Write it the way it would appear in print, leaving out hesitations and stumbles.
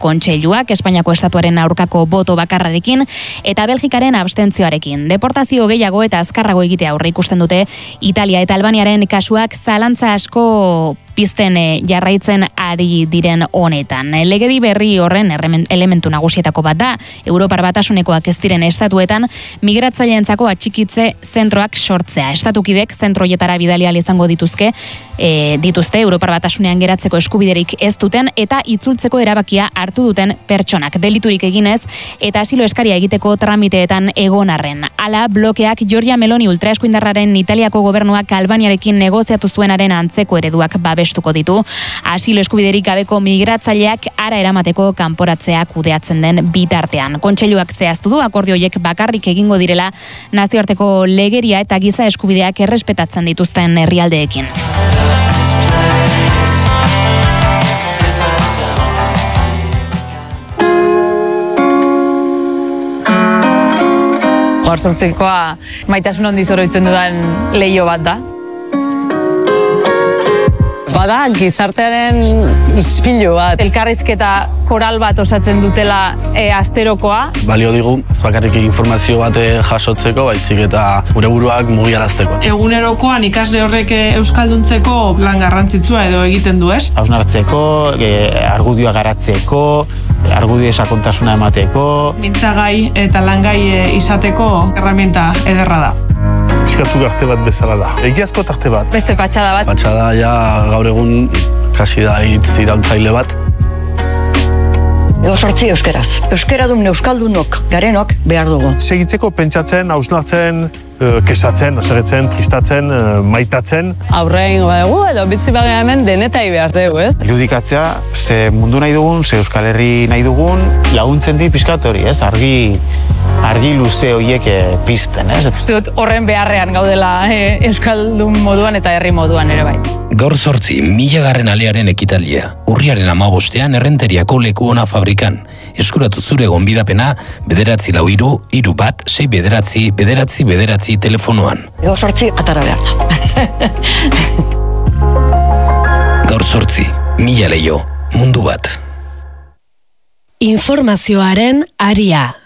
Kontseiluak Espainiako estatuaren aurkako boto bakarrarekin eta Belgikaren abstentzioarekin. Deportazio gehiago eta azkarrago egitea aurre ikusten dute Italia eta Albaniaren kasuak zalantza asko pizten jarraitzen ari diren honetan. Legedi berri horren elementu nagusietako bat da, Europar Batasunekoak ez diren estatuetan migratzaileentzako atxikitze zentroak sortzea. Estatukidek zentroietara bidali ahal izango dituzte Europar Batasunean geratzeko eskubiderik ez duten eta itzultzeko erabakia hartu duten pertsonak. Deliturik eginez eta asilo eskaria egiteko tramiteetan egon arren. Hala, blokeak Giorgia Meloni ultraeskuindarraren Italiako gobernuak Albaniarekin negoziatu zuenaren antzeko ereduak babestuko ditu. Asilo eskubiderik gabeko migratzaileak ara eramateko kanporatzea kudeatzen den bitartean. Kontseiluak zehaztu du akordio horiek bakarrik egingo direla nazioarteko legeria eta giza eskubideak errespetatzen dituzten herrialdeekin. Gaur sortzekoa maitasun handiz oroitzen dudan leiho bat da. Bada, gizartearen ispilu bat. Elkarrizketa koral bat osatzen dutela asterokoa. Balio digu, bakarrik informazio bat jasotzeko, baizik eta gure buruak mugiarazteko. Egunerokoan ikasle horrek euskalduntzeko lan garrantzitsua edo egiten du, ez? Hausnartzeko, argudioa garatzeko, argudio sakontasuna emateko. Mintzagai eta langai izateko erraminta ederra da. Piskatu arte bat bezala da. Egiazko tarte bat. Beste patxada bat. Patxada ja gaur egun kasi da hitz iraultzaile bat. Ego sortzi euskeraz. Euskaradun euskaldunok garenok behar dugu. Segitzeko pentsatzen, hausnartzen, kesatzen, osegetzen, tristatzen, maitatzen. Aurrein badugu edo bizi bagea hemen denetai behar dugu, ez? Irudikatzea, ze mundu nahi dugun, ze Euskal Herri nahi dugun, laguntzen di pixkat hori, ez? Argi luze horiek pizten, ez? Uste dut horren beharrean gaudela euskaldun moduan eta herri moduan ere bai. Gaur 8, 1000. alearen ekitaldia. Urriaren 15 Errenteriako Leku Ona fabrikan. Eskuratu zure gonbidapena 941-6 telefonoan. Ego sortzi atara behar da. Gaur 8, 1000 leiho, mundu bat. Informazioaren aria.